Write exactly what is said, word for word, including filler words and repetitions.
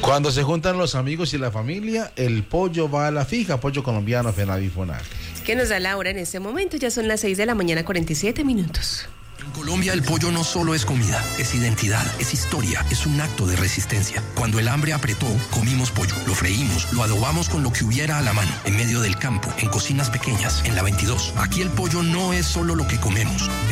Cuando se juntan los amigos y la familia, el pollo va a la fija, pollo colombiano, Fenavifonal. ¿Qué nos da la hora en este momento? Ya son las seis de la mañana, cuarenta y siete minutos. En Colombia el pollo no solo es comida, es identidad, es historia, es un acto de resistencia. Cuando el hambre apretó, comimos pollo, lo freímos, lo adobamos con lo que hubiera a la mano, en medio del campo, en cocinas pequeñas, en la veintidós. Aquí el pollo no es solo lo que comemos, es